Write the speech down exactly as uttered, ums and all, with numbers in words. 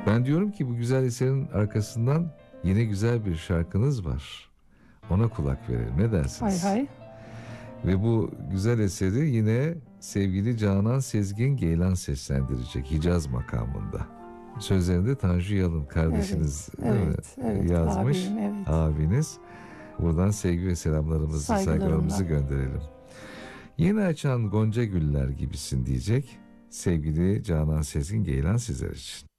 Ben diyorum ki bu güzel eserin arkasından yine güzel bir şarkınız var. Ona kulak verelim. Ne dersiniz? Hay hay. Ve bu güzel eseri yine sevgili Canan Sezgin Geylan seslendirecek Hicaz makamında. Sözlerinde Tanju Yalın kardeşiniz Evet, değil mi? evet, evet, yazmış. abim, evet. Abiniz. Buradan sevgi ve selamlarımızı, Saygılarımla. saygılarımızı gönderelim. Yeni açan gonca güller gibisin diyecek sevgili Canan Sezgin Geylan sizler için.